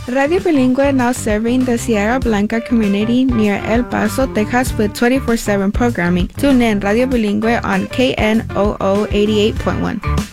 Radio Bilingüe now serving the Sierra Blanca community near El Paso, Texas with 24/7 programming. Tune in Radio Bilingüe on KNOO 88.1.